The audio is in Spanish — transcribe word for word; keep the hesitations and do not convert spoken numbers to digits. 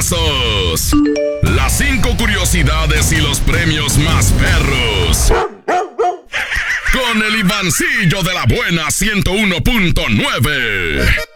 pesos. Las cinco curiosidades y los premios más perros. Con el Ivancillo de la buena ciento uno punto nueve.